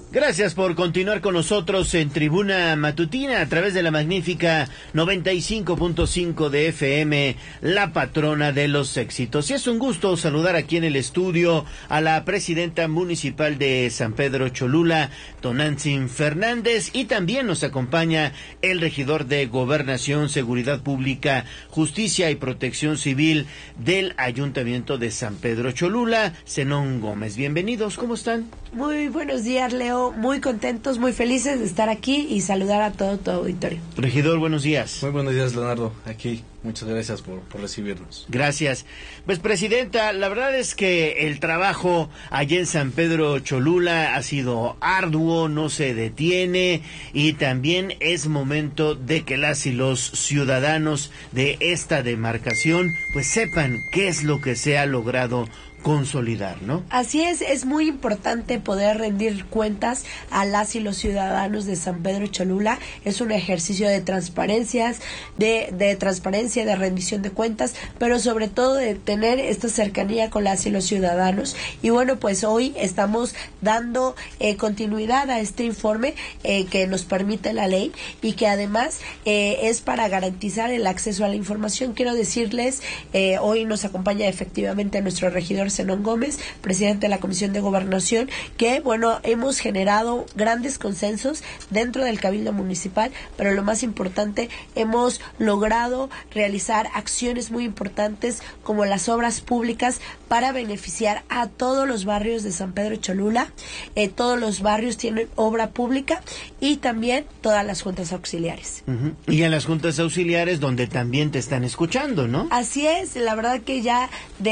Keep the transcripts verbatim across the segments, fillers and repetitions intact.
Gracias por continuar con nosotros en Tribuna Matutina a través de la magnífica noventa y cinco punto cinco de F M, la patrona de los éxitos. Y es un gusto saludar aquí en el estudio a la presidenta municipal de San Pedro Cholula, Tonantzin Fernández, y también nos acompaña el regidor de Gobernación, Seguridad Pública, Justicia y Protección Civil del Ayuntamiento de San Pedro Cholula, Zenón Gómez. Bienvenidos, ¿cómo están? Muy buenos días, Leo. Muy contentos, muy felices de estar aquí y saludar a todo tu auditorio. Regidor, buenos días. Muy buenos días, Leonardo. Aquí, muchas gracias por, por recibirnos. Gracias. Pues, presidenta, la verdad es que el trabajo allá en San Pedro Cholula ha sido arduo, no se detiene, y también es momento de que las y los ciudadanos de esta demarcación pues sepan qué es lo que se ha logrado consolidar, ¿no? Así es, es muy importante poder rendir cuentas a las y los ciudadanos de San Pedro Cholula. Es un ejercicio de transparencias, de, de transparencia, de rendición de cuentas, pero sobre todo de tener esta cercanía con las y los ciudadanos. Y bueno, pues hoy estamos dando eh, continuidad a este informe eh, que nos permite la ley y que además eh, es para garantizar el acceso a la información. Quiero decirles, eh, hoy nos acompaña efectivamente nuestro regidor Zenón Gómez, presidente de la Comisión de Gobernación, que bueno, hemos generado grandes consensos dentro del Cabildo Municipal, pero lo más importante, hemos logrado realizar acciones muy importantes como las obras públicas para beneficiar a todos los barrios de San Pedro Cholula. Eh, todos los barrios tienen obra pública y también todas las juntas auxiliares. Uh-huh. Y en las juntas auxiliares donde también te están escuchando, ¿no? Así es, la verdad que ya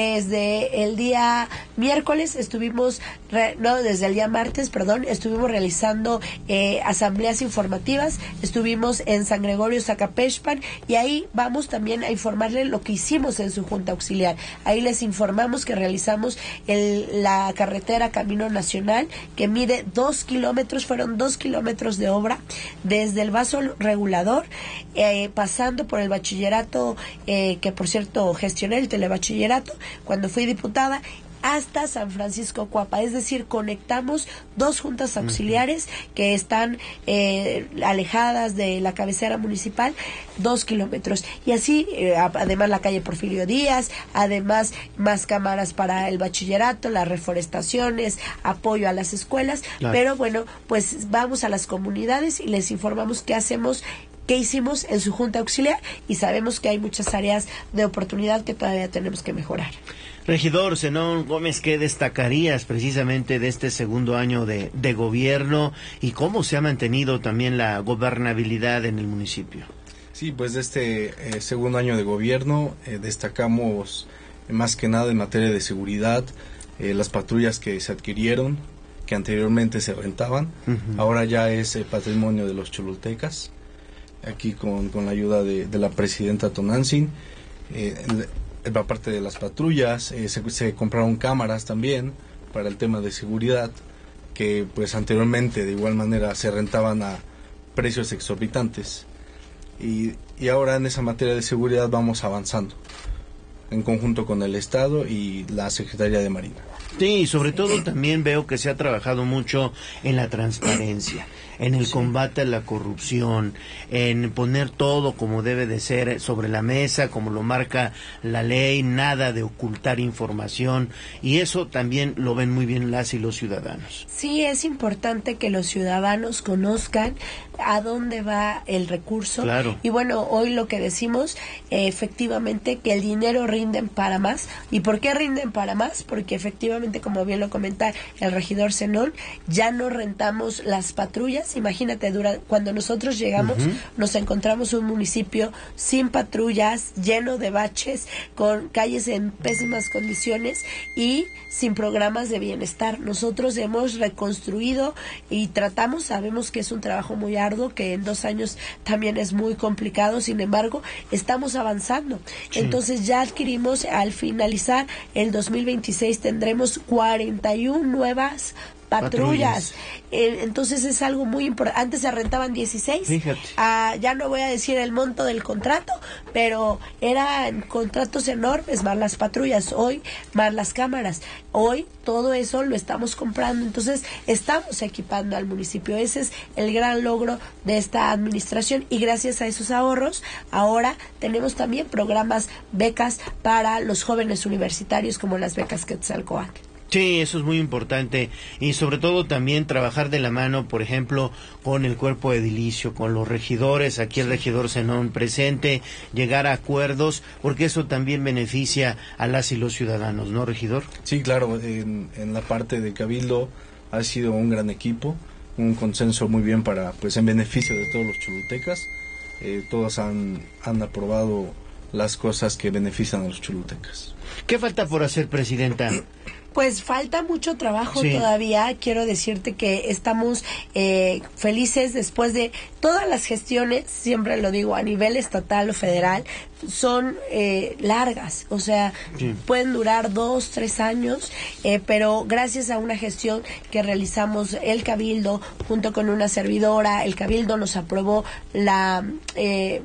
desde el día día miércoles estuvimos, re, no, desde el día martes, perdón, estuvimos realizando eh, asambleas informativas, estuvimos en San Gregorio Zacapechpan y ahí vamos también a informarle lo que hicimos en su junta auxiliar. Ahí les informamos que realizamos el, la carretera Camino Nacional que mide dos kilómetros, fueron dos kilómetros de obra desde el vaso regulador, eh, pasando por el bachillerato, eh, que por cierto gestioné el telebachillerato cuando fui diputada, hasta San Francisco Cuapa, es decir, conectamos dos juntas auxiliares que están eh, alejadas de la cabecera municipal, dos kilómetros, y así, eh, además la calle Porfirio Díaz, además más cámaras para el bachillerato, las reforestaciones, apoyo a las escuelas, claro. Pero bueno, pues vamos a las comunidades y les informamos qué hacemos, qué hicimos en su junta auxiliar, y sabemos que hay muchas áreas de oportunidad que todavía tenemos que mejorar. Regidor Zenón Gómez, ¿qué destacarías precisamente de este segundo año de, de gobierno y cómo se ha mantenido también la gobernabilidad en el municipio? Sí, pues de este eh, segundo año de gobierno eh, destacamos eh, más que nada en materia de seguridad, eh, las patrullas que se adquirieron, que anteriormente se rentaban, uh-huh. Ahora ya es eh, patrimonio de los cholultecas, aquí con, con la ayuda de, de la presidenta Tonantzin. Eh, aparte de las patrullas, eh, se, se compraron cámaras también para el tema de seguridad, que pues anteriormente de igual manera se rentaban a precios exorbitantes, y, y ahora en esa materia de seguridad vamos avanzando en conjunto con el Estado y la Secretaría de Marina. Sí, y sobre todo también veo que se ha trabajado mucho en la transparencia, en el sí. combate a la corrupción, en poner todo como debe de ser sobre la mesa, como lo marca la ley, nada de ocultar información, y eso también lo ven muy bien las y los ciudadanos. Sí, es importante que los ciudadanos conozcan a dónde va el recurso. Claro. Y bueno, hoy lo que decimos, eh, efectivamente, que el dinero rinden para más. ¿Y por qué rinden para más? Porque efectivamente, como bien lo comenta el regidor Zenón, ya no rentamos las patrullas. Imagínate, dura, cuando nosotros llegamos, uh-huh. nos encontramos un municipio sin patrullas, lleno de baches, con calles en pésimas condiciones y sin programas de bienestar. Nosotros hemos reconstruido y tratamos, sabemos que es un trabajo muy arduo, que en dos años también es muy complicado, sin embargo, estamos avanzando. Sí. Entonces ya adquirimos, al finalizar el dos mil veintiséis tendremos cuarenta y una nuevas patrullas. Eh, entonces es algo muy importante. Antes se rentaban dieciséis. Fíjate. Ah, ya no voy a decir el monto del contrato, pero eran contratos enormes, más las patrullas, hoy más las cámaras. Hoy todo eso lo estamos comprando, entonces estamos equipando al municipio. Ese es el gran logro de esta administración y gracias a esos ahorros ahora tenemos también programas, becas para los jóvenes universitarios como las becas Quetzalcóatl. Sí, eso es muy importante y sobre todo también trabajar de la mano, por ejemplo, con el cuerpo edilicio, con los regidores, aquí el regidor Zenón presente, llegar a acuerdos, porque eso también beneficia a las y los ciudadanos, ¿no, regidor? Sí, claro, en, en la parte de Cabildo ha sido un gran equipo, un consenso muy bien para, pues en beneficio de todos los cholultecas, eh, todos han, han aprobado las cosas que benefician a los cholultecas. ¿Qué falta por hacer, presidenta? Pues falta mucho trabajo sí. todavía. Quiero decirte que estamos eh, felices después de todas las gestiones, siempre lo digo, a nivel estatal o federal, son eh, largas, o sea, sí. pueden durar dos, tres años, eh, pero gracias a una gestión que realizamos el Cabildo junto con una servidora, el Cabildo nos aprobó la... Eh,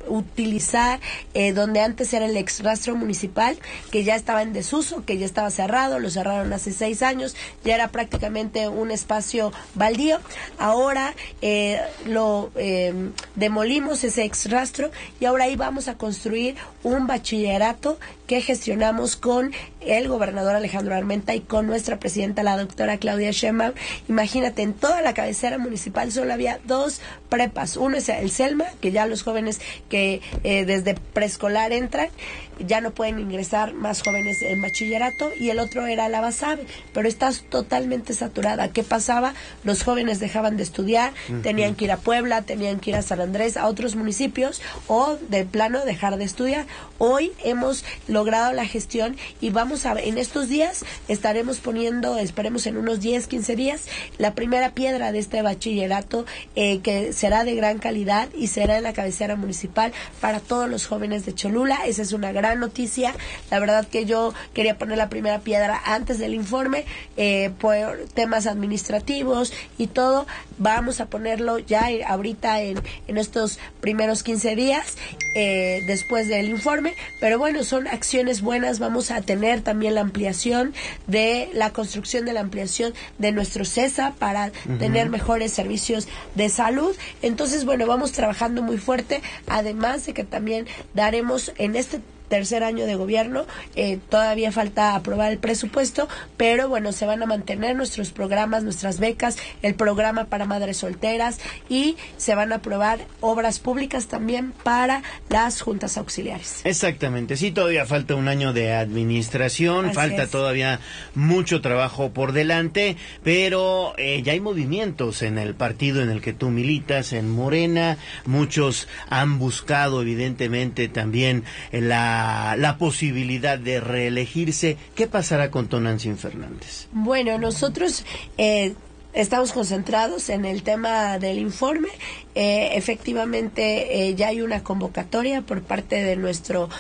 utilizar eh, donde antes era el ex rastro municipal, que ya estaba en desuso, que ya estaba cerrado, lo cerraron hace seis años, ya era prácticamente un espacio baldío. Ahora eh, lo eh, demolimos ese ex rastro y ahora ahí vamos a construir un bachillerato que gestionamos con el gobernador Alejandro Armenta y con nuestra presidenta, la doctora Claudia Sheinbaum. Imagínate, en toda la cabecera municipal solo había dos prepas. Uno es el Selma, que ya los jóvenes que eh, desde preescolar entran, ya no pueden ingresar más jóvenes en bachillerato, y el otro era la Basabe, pero está totalmente saturada. ¿Qué pasaba? Los jóvenes dejaban de estudiar, uh-huh. tenían que ir a Puebla, tenían que ir a San Andrés, a otros municipios, o de plano dejar de estudiar. Hoy hemos logrado la gestión y vamos a, en estos días estaremos poniendo, esperemos en unos diez, quince días, la primera piedra de este bachillerato eh, que será de gran calidad y será en la cabecera municipal para todos los jóvenes de Cholula. Esa es una gran noticia. La verdad que yo quería poner la primera piedra antes del informe, eh, por temas administrativos y todo. Vamos a ponerlo ya ahorita en, en estos primeros quince días eh, después del informe, pero bueno, son acciones buenas. Vamos a tener también la ampliación de la construcción de la ampliación de nuestro CESA para uh-huh. tener mejores servicios de salud. Entonces, bueno, vamos trabajando muy fuerte, además de que también daremos en este tercer año de gobierno, eh, todavía falta aprobar el presupuesto, pero bueno, se van a mantener nuestros programas, nuestras becas, el programa para madres solteras, y se van a aprobar obras públicas también para las juntas auxiliares. Exactamente, sí, todavía falta un año de administración, Así falta es. todavía mucho trabajo por delante, pero eh, ya hay movimientos en el partido en el que tú militas, en Morena. Muchos han buscado evidentemente también la la posibilidad de reelegirse. ¿Qué pasará con Tonantzin Fernández? Bueno, nosotros eh, estamos concentrados en el tema del informe. Eh, efectivamente, eh, ya hay una convocatoria por parte de nuestro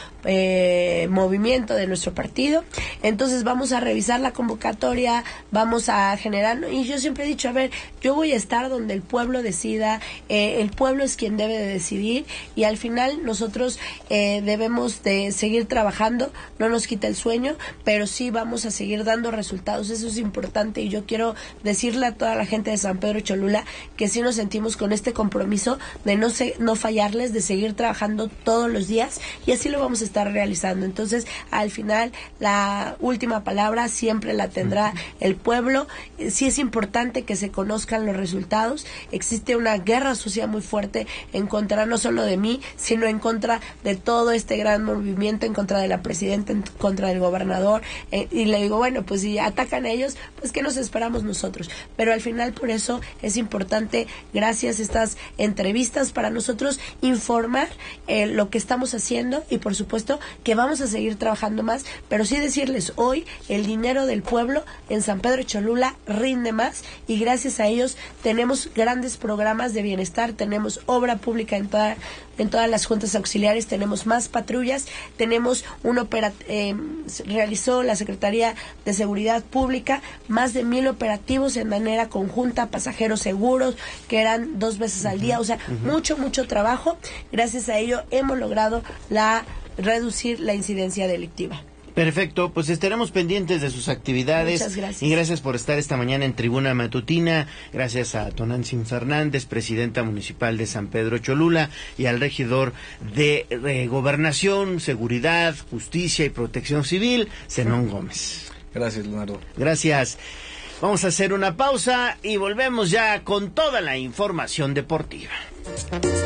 eh, movimiento, de nuestro partido. Entonces vamos a revisar la convocatoria, vamos a generar, y yo siempre he dicho, a ver, yo voy a estar donde el pueblo decida, eh, el pueblo es quien debe de decidir, y al final nosotros eh, debemos de seguir trabajando, no nos quita el sueño, pero sí vamos a seguir dando resultados. Eso es importante, y yo quiero decirle a toda la gente de San Pedro Cholula que sí nos sentimos con este compromiso de no se, no fallarles, de seguir trabajando todos los días, y así lo vamos a estar realizando. Entonces, al final, la última palabra siempre la tendrá el pueblo. Sí es importante que se conozcan los resultados. Existe una guerra social muy fuerte en contra no solo de mí, sino en contra de todo este gran movimiento, en contra de la presidenta, en contra del gobernador, eh, y le digo, bueno, pues si atacan a ellos, pues ¿qué nos esperamos nosotros? Pero pero al final por eso es importante, gracias a estas entrevistas, para nosotros informar eh, lo que estamos haciendo y por supuesto que vamos a seguir trabajando más, pero sí decirles, hoy el dinero del pueblo en San Pedro Cholula rinde más y gracias a ellos tenemos grandes programas de bienestar, tenemos obra pública en toda en todas las juntas auxiliares, tenemos más patrullas, tenemos un opera, eh, realizó la Secretaría de Seguridad Pública más de mil operativos en manera conjunta, pasajeros seguros, que eran dos veces al día, o sea, uh-huh. mucho, mucho trabajo. Gracias a ello hemos logrado la reducir la incidencia delictiva. Perfecto, pues estaremos pendientes de sus actividades. Muchas gracias. Y gracias por estar esta mañana en Tribuna Matutina. Gracias a Tonantzin Fernández, presidenta municipal de San Pedro Cholula, y al regidor de eh, Gobernación, Seguridad, Justicia y Protección Civil, Zenón Gómez. Gracias, Leonardo. Gracias. Vamos a hacer una pausa y volvemos ya con toda la información deportiva.